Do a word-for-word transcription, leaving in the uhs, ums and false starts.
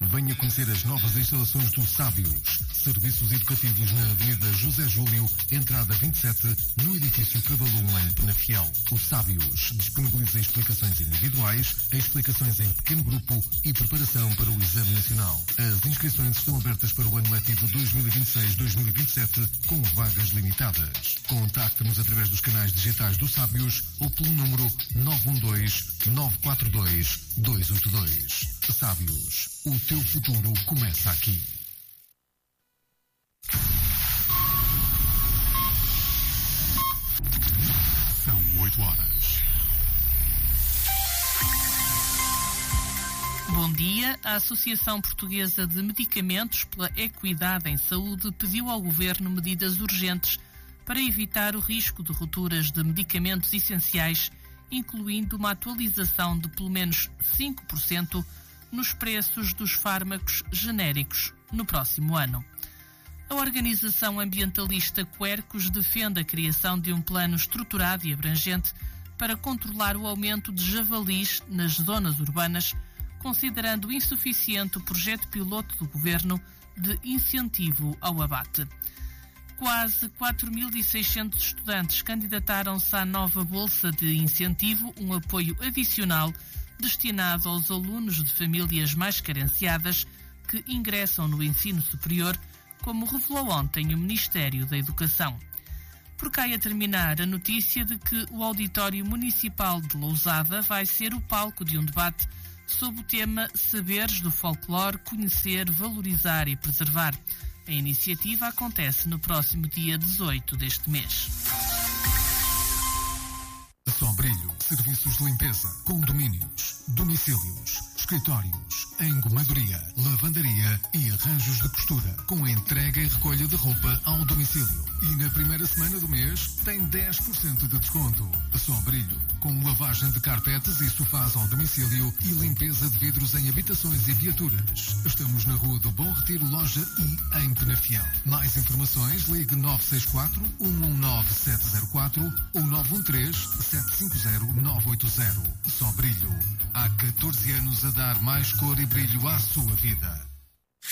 Venha conhecer as novas instalações do Sábios. Serviços educativos na Avenida José Júlio, entrada vinte e sete, no edifício Cavalum, em Penafiel. O Sábios disponibiliza explicações individuais, explicações em pequeno grupo e preparação para o Exame Nacional. As inscrições estão abertas para o ano letivo dois mil e vinte e seis dois mil e vinte e sete, com vagas limitadas. Contacte-nos através dos canais digitais do Sábios ou pelo número nove um dois, nove quatro dois, dois oito dois. Sábios, o teu futuro começa aqui. São oito horas. Bom dia. A Associação Portuguesa de Medicamentos pela Equidade em Saúde pediu ao Governo medidas urgentes para evitar o risco de rupturas de medicamentos essenciais, incluindo uma atualização de pelo menos cinco por cento nos preços dos fármacos genéricos no próximo ano. A organização ambientalista Quercus defende a criação de um plano estruturado e abrangente para controlar o aumento de javalis nas zonas urbanas, considerando insuficiente o projeto piloto do Governo de incentivo ao abate. Quase quatro mil e seiscentos estudantes candidataram-se à nova Bolsa de Incentivo, um apoio adicional destinado aos alunos de famílias mais carenciadas que ingressam no ensino superior, como revelou ontem o Ministério da Educação. Por cá a terminar a notícia de que o Auditório Municipal de Lousada vai ser o palco de um debate sob o tema Saberes do Folclore, Conhecer, Valorizar e Preservar. A iniciativa acontece no próximo dia dezoito deste mês. Sombrilho, serviços de limpeza, condomínios, domicílios, escritórios, engomadoria, lavandaria e arranjos de costura, com entrega e recolha de roupa ao domicílio. E na primeira semana do mês tem dez por cento de desconto. Sombrilho, com lavagem de carpetes e sofás ao domicílio e limpeza de vidros em habitações e viaturas. Estamos na Rua do Bom Retiro, Loja I, em Penafiel. Mais informações, ligue nove seis quatro, um um nove, sete zero quatro ou nove um três, sete cinco zero, nove oito zero. Sombrilho, há catorze anos a dar mais cor e brilho à sua vida.